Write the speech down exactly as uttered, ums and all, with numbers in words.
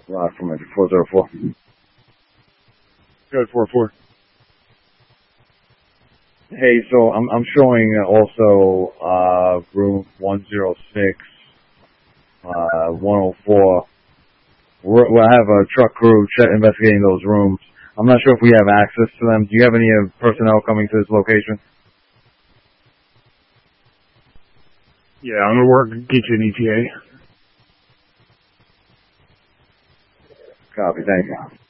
Rock from it, four zero four. Good, four four. Hey, so I'm I'm showing also uh, room one zero six, uh, one oh four. We're, we'll have a truck crew check, investigating those rooms. I'm not sure if we have access to them. Do you have any uh, personnel coming to this location? Yeah, I'm gonna work get you an E T A. Copy, thank you.